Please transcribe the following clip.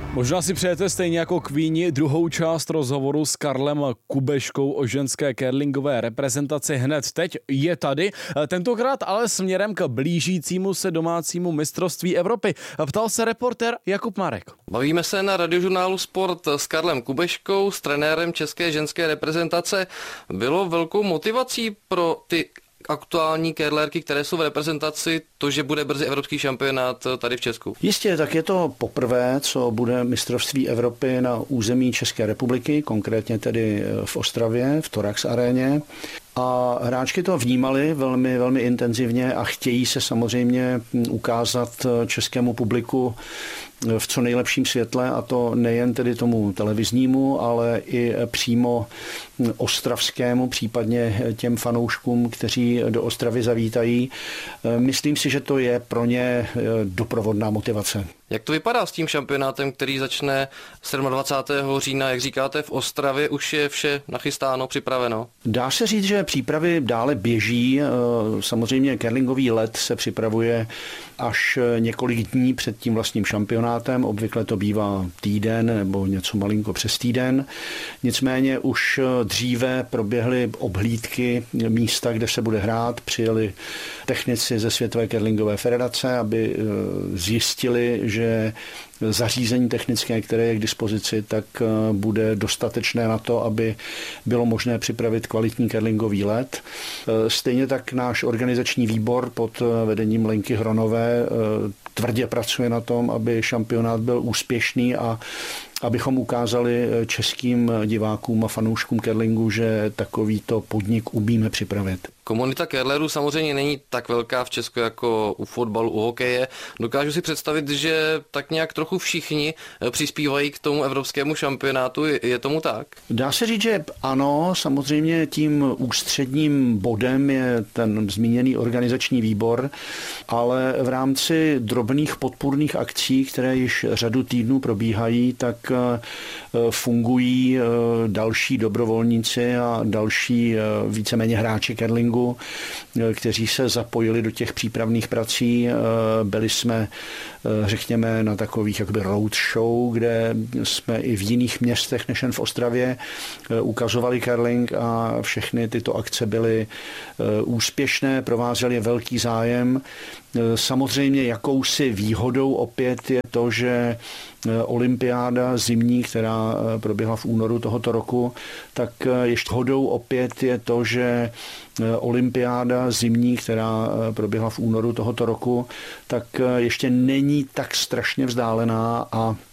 Možná si přejete stejně jako Queeni druhou část rozhovoru s Karlem Kubeškou o ženské curlingové reprezentaci hned teď. Je tady, tentokrát ale směrem k blížícímu se domácímu mistrovství Evropy. Ptal se reportér Jakub Marek. Bavíme se na radiožurnálu Sport s Karlem Kubeškou, s trenérem české ženské reprezentace. Bylo velkou motivací pro ty aktuální curlerky, které jsou v reprezentaci, to, že bude brzy evropský šampionát tady v Česku? Jistě, tak je to poprvé, co bude mistrovství Evropy na území České republiky, konkrétně tedy v Ostravě, v Thorax aréně. A hráčky to vnímali velmi, velmi intenzivně a chtějí se samozřejmě ukázat českému publiku v co nejlepším světle, a to nejen tedy tomu televiznímu, ale i přímo ostravskému, případně těm fanouškům, kteří do Ostravy zavítají. Myslím si, že to je pro ně doprovodná motivace. Jak to vypadá s tím šampionátem, který začne 27. října, jak říkáte, v Ostravě? Už je vše nachystáno, připraveno? Dá se říct, že přípravy dále běží. Samozřejmě curlingový let se připravuje až několik dní před tím vlastním šampionátem. Obvykle to bývá týden nebo něco malinko přes týden. Nicméně už dříve proběhly obhlídky místa, kde se bude hrát. Přijeli technici ze Světové curlingové federace, aby zjistili, že zařízení technické, které je k dispozici, tak bude dostatečné na to, aby bylo možné připravit kvalitní curlingový let. Stejně tak náš organizační výbor pod vedením Lenky Hronové tvrdě pracuje na tom, aby šampionát byl úspěšný a abychom ukázali českým divákům a fanouškům curlingu, že takovýto podnik umíme připravit. Komunita curlerů samozřejmě není tak velká v Česku jako u fotbalu, u hokeje. Dokážu si představit, že tak nějak trochu všichni přispívají k tomu evropskému šampionátu. Je tomu tak? Dá se říct, že ano, samozřejmě tím ústředním bodem je ten zmíněný organizační výbor, ale v rámci drobných podpůrných akcí, které již řadu týdnů probíhají, tak fungují další dobrovolníci a další víceméně hráči curlingu, kteří se zapojili do těch přípravných prací. Byli jsme, řekněme, na takových jakoby road show, kde jsme i v jiných městech než jen v Ostravě ukazovali curling a všechny tyto akce byly úspěšné, provázel je velký zájem. Samozřejmě jakousi výhodou opět je to, že olympiáda zimní, která proběhla v únoru tohoto roku, tak ještě hodou opět je to, že olympiáda zimní, která proběhla v únoru tohoto roku, tak ještě není tak strašně vzdálená a